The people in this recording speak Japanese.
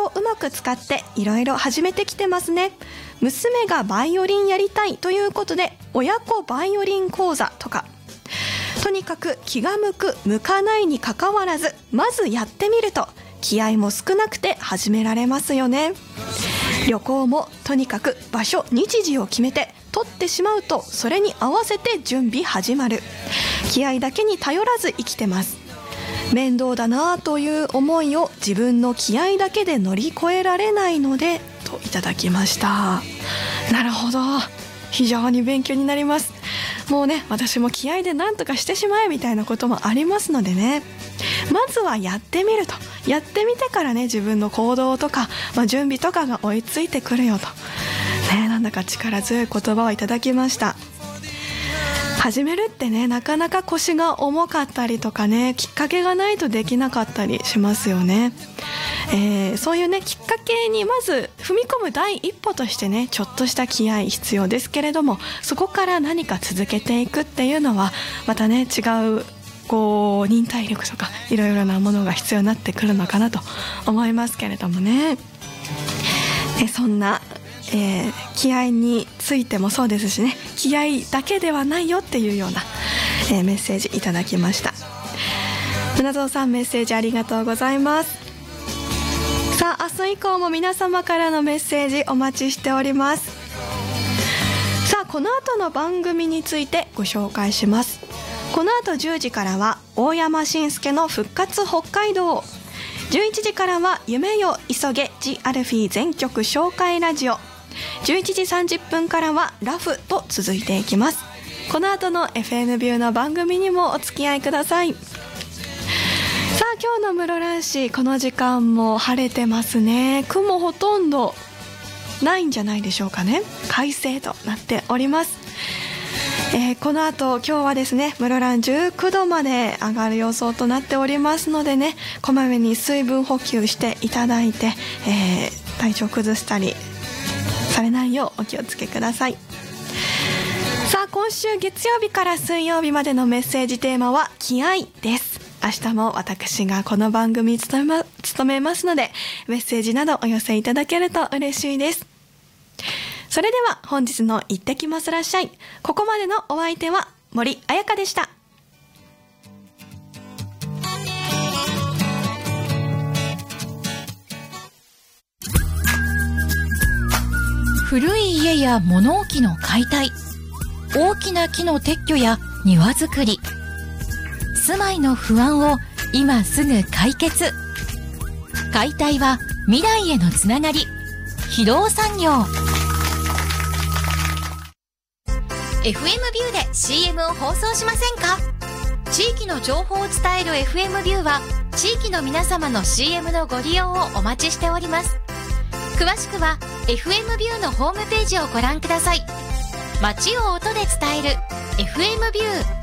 をうまく使っていろいろ始めてきてますね。娘がバイオリンやりたいということで親子バイオリン講座とか、とにかく気が向く向かないにかかわらずまずやってみると気合も少なくて始められますよね。旅行もとにかく場所日時を決めて取ってしまうとそれに合わせて準備始まる。気合だけに頼らず生きてます。面倒だなという思いを自分の気合だけで乗り越えられないのでといただきました。なるほど、非常に勉強になります。もうね、私も気合で何とかしてしまえみたいなこともありますのでね、まずはやってみると、やってみてからね、自分の行動とか、準備とかが追いついてくるよと、ね、なんだか力強い言葉をいただきました。始めるってね、なかなか腰が重かったりとかね、きっかけがないとできなかったりしますよね。そういうね、きっかけにまず踏み込む第一歩としてね、ちょっとした気合必要ですけれども、そこから何か続けていくっていうのはまたね、違う忍耐力とかいろいろなものが必要になってくるのかなと思いますけれどもね。そんな気合についてもそうですしね、気合だけではないよっていうような、メッセージいただきました。船蔵さん、メッセージありがとうございます。さあ、明日以降も皆様からのメッセージお待ちしております。さあ、この後の番組についてご紹介します。この後10時からは大山伸介の復活北海道、11時からは夢よ急げジアルフィー全曲紹介ラジオ、11時30分からはラフと続いていきます。この後の FM ビューの番組にもお付き合いください。さあ、今日の室蘭市、この時間も晴れてますね。雲ほとんどないんじゃないでしょうかね。快晴となっております。この後今日はですね、室蘭19度まで上がる予想となっておりますのでね、こまめに水分補給していただいて、体調崩したりされないようお気をつけください。さあ、今週月曜日から水曜日までのメッセージテーマは気合です。明日も私がこの番組務めますので、メッセージなどお寄せいただけると嬉しいです。それでは本日の行ってきますらっしゃい。ここまでのお相手は森彩香でした。 古い家や物置の解体、大きな木の撤去や庭作り、住まいの不安を今すぐ解決。解体は未来へのつながり。非動産業。 FM ビューで CM を放送しませんか？地域の情報を伝える FM ビューは地域の皆様の CM のご利用をお待ちしております。詳しくは FM ビューのホームページをご覧ください。街を音で伝える FM ビュー。